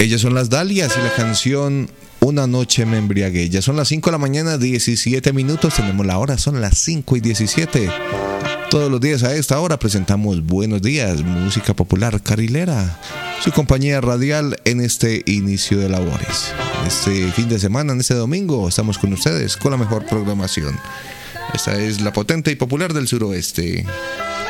Ellas son las Dalias y la canción Una noche me embriagué. Ya son las 5 de la mañana, 17 minutos. Tenemos la hora, son las 5:17. Todos los días a esta hora presentamos Buenos Días, música popular carrilera, su compañía radial en este inicio de labores. Este fin de semana, en este domingo, estamos con ustedes con la mejor programación. Esta es la potente y popular del suroeste.